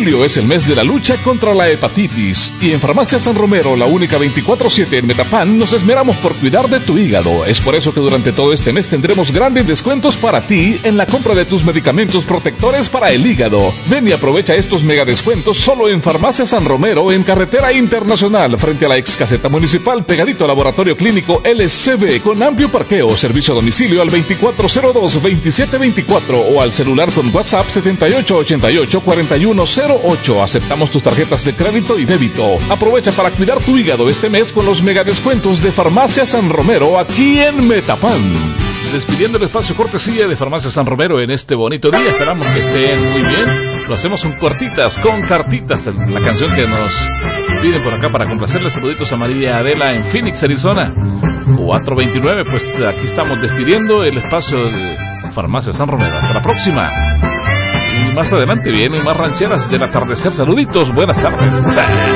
Julio es el mes de la lucha contra la hepatitis y en Farmacia San Romero, la única 24/7 en Metapán, nos esmeramos por cuidar de tu hígado. Es por eso que durante todo este mes tendremos grandes descuentos para ti en la compra de tus medicamentos protectores para el hígado. Ven y aprovecha estos mega descuentos solo en Farmacia San Romero, en Carretera Internacional, frente a la ex caseta municipal, pegadito al Laboratorio Clínico LCB, con amplio parqueo, servicio a domicilio al 2402-2724 o al celular con WhatsApp 7888-4108. Aceptamos tus tarjetas de crédito y débito. Aprovecha para cuidar tu hígado este mes con los mega descuentos de Farmacia San Romero aquí en Metapán. Despidiendo el espacio cortesía de Farmacia San Romero en este bonito día. Esperamos que estén muy bien. Lo hacemos con cartitas, la canción que nos piden por acá para complacerles. Saluditos a María Adela en Phoenix, Arizona. 429, pues aquí estamos despidiendo el espacio de Farmacia San Romero. Hasta la próxima. Y más adelante vienen más rancheras del atardecer. Saluditos, buenas tardes.